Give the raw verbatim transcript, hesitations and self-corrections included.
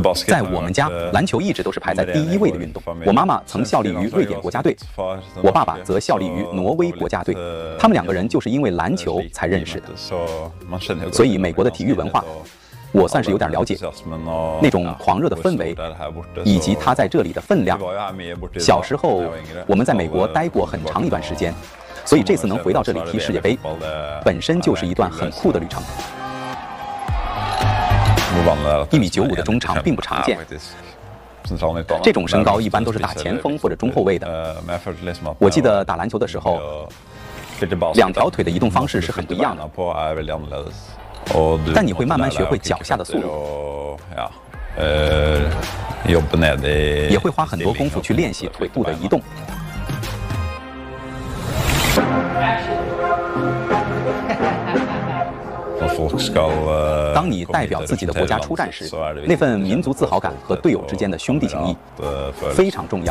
在我们家，篮球一直都是排在第一位的运动。我妈妈曾效力于瑞典国家队，我爸爸则效力于挪威国家队。他们两个人就是因为篮球才认识的。所以美国的体育文化，我算是有点了解，那种狂热的氛围，以及它在这里的分量。小时候我们在美国待过很长一段时间，所以这次能回到这里踢世界杯，本身就是一段很酷的旅程。一米九五的中场并不常见，这种身高一般都是打前锋或者中后卫的。我记得打篮球的时候，两条腿的移动方式是很不一样的，但你会慢慢学会脚下的速度，也会花很多功夫去练习腿部的移动。当你代表自己的国家出战时，那份民族自豪感和队友之间的兄弟情谊非常重要。